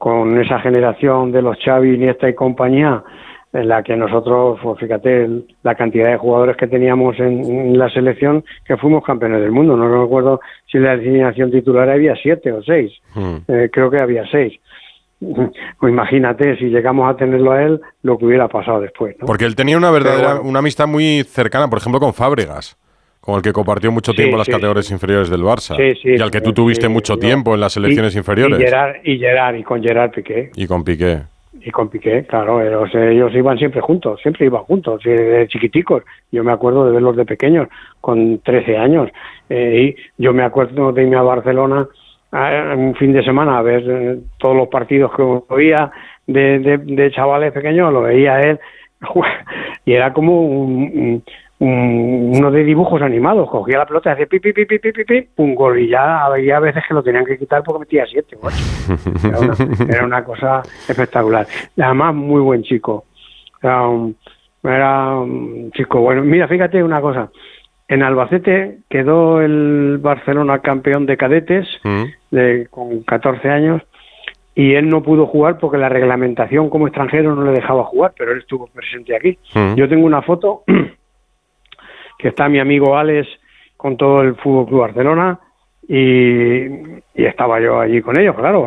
con esa generación de los Xavi, Iniesta y compañía, en la que nosotros, pues fíjate, la cantidad de jugadores que teníamos en la selección, que fuimos campeones del mundo. No recuerdo si en la alineación titular había 7 o 6. Creo que había 6. Pues imagínate, si llegamos a tenerlo a él, lo que hubiera pasado después, ¿no? Porque él tenía una amistad muy cercana, por ejemplo, con Fábregas, con el que compartió mucho tiempo en las categorías inferiores del Barça, y al que tú tuviste mucho tiempo en las selecciones inferiores. Y con Gerard Piqué. Y con Piqué. Y con Piqué, claro, ellos iban siempre iban juntos, de chiquiticos. Yo me acuerdo de verlos de pequeños, con 13 años. Y yo me acuerdo de irme a Barcelona un fin de semana a ver todos los partidos que oía de chavales pequeños, lo veía él, y era como uno de dibujos animados. Cogía la pelota y hacía pi, un gol, y ya había veces que lo tenían que quitar porque metía 7 o 8. Era una cosa espectacular. Además, muy buen chico. Era un chico bueno. Mira, fíjate una cosa. En Albacete quedó el Barcelona campeón de cadetes con 14 años, y él no pudo jugar porque la reglamentación como extranjero no le dejaba jugar, pero él estuvo presente aquí. Yo tengo una foto que está mi amigo Alex con todo el Fútbol Club Barcelona, y estaba yo allí con ellos, claro,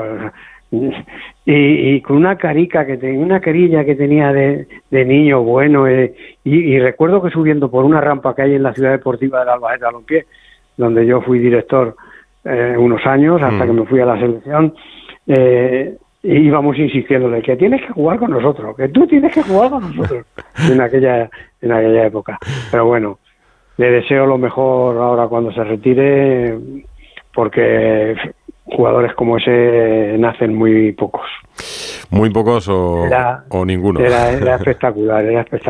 y con una carilla que tenía de niño bueno, y recuerdo que subiendo por una rampa que hay en la ciudad deportiva del Albacete Balompié, donde yo fui director unos años hasta que me fui a la selección, íbamos insistiéndole que tienes que jugar con nosotros, que tú tienes que jugar con nosotros en aquella época. Pero bueno, le deseo lo mejor ahora cuando se retire, porque jugadores como ese nacen muy pocos. Muy pocos o ninguno. Era espectacular.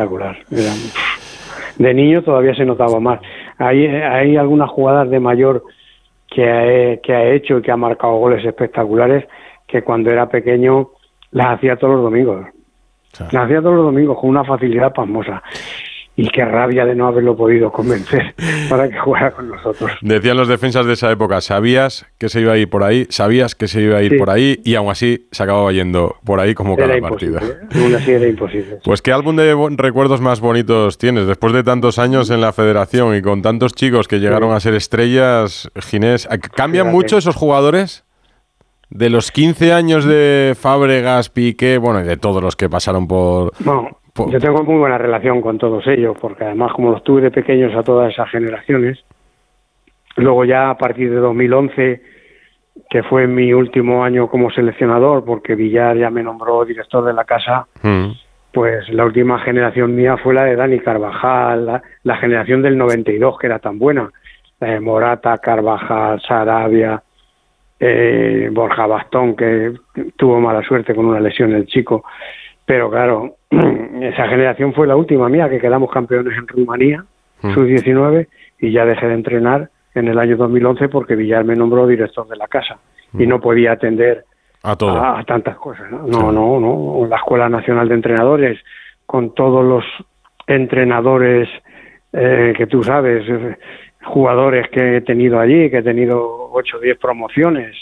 De niño todavía se notaba más. Hay algunas jugadas de mayor que ha hecho y que ha marcado goles espectaculares, que cuando era pequeño las hacía todos los domingos. Las hacía todos los domingos con una facilidad pasmosa. Y qué rabia de no haberlo podido convencer para que jugara con nosotros. Decían los defensas de esa época, sabías que se iba a ir por ahí, por ahí, y aún así se acababa yendo por ahí como cada partido. Aún así era imposible. Pues qué álbum de recuerdos más bonitos tienes, después de tantos años en la federación y con tantos chicos que llegaron a ser estrellas, Ginés. ¿Cambian mucho esos jugadores? De los 15 años de Fábregas, Piqué, bueno, y de todos los que pasaron por... No. Yo tengo muy buena relación con todos ellos, porque además como los tuve de pequeños a todas esas generaciones, luego ya a partir de 2011, que fue mi último año como seleccionador, porque Villar ya me nombró director de la casa, pues la última generación mía fue la de Dani Carvajal, la generación del 92, que era tan buena, la de Morata, Carvajal, Sarabia, Borja Bastón, que tuvo mala suerte con una lesión el chico. Pero claro, esa generación fue la última mía, que quedamos campeones en Rumanía, sub-19, y ya dejé de entrenar en el año 2011 porque Villar me nombró director de la casa y no podía atender a tantas cosas, ¿no? No. La Escuela Nacional de Entrenadores, con todos los entrenadores que tú sabes, jugadores que he tenido allí, que he tenido 8 o 10 promociones.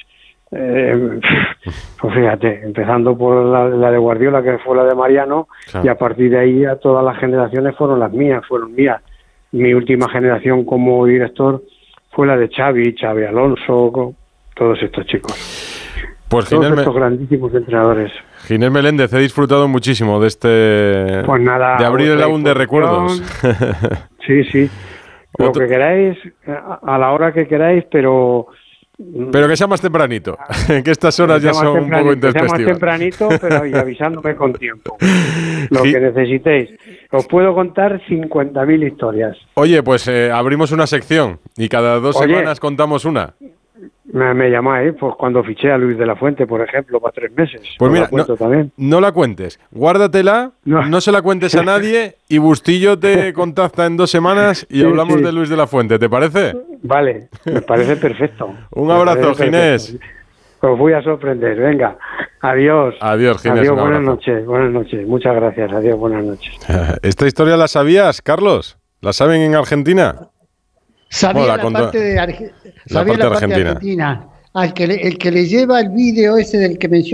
Pues fíjate, empezando por la de Guardiola, que fue la de Mariano, y a partir de ahí a todas las generaciones fueron mías. Mi última generación como director fue la de Xavi Alonso, todos estos chicos. Pues todos estos grandísimos entrenadores. Ginés Meléndez, he disfrutado muchísimo de pues nada, de abrir el álbum de recuerdos. Sí. Lo que queráis, a la hora que queráis, pero que sea más tempranito, que estas horas ya son un poco intempestivas. Que sea más tempranito, pero y avisándome con tiempo. Lo que necesitéis. Os puedo contar 50.000 historias. Oye, pues abrimos una sección y cada 2 semanas contamos una. Me llamáis, pues cuando fiché a Luis de la Fuente, por ejemplo, para 3 meses. Pues mira, no la cuentes, guárdatela, no se la cuentes a nadie, y Bustillo te contacta en 2 semanas y hablamos de Luis de la Fuente, ¿te parece? Vale, me parece perfecto. Un abrazo, Ginés. Os voy a sorprender, venga, adiós. Adiós, Ginés. Adiós, buenas noches, muchas gracias, adiós, buenas noches. ¿Esta historia la sabías, Carlos? ¿La saben en Argentina? Sabía la parte de Argentina. El que le lleva el vídeo ese del que mencioné.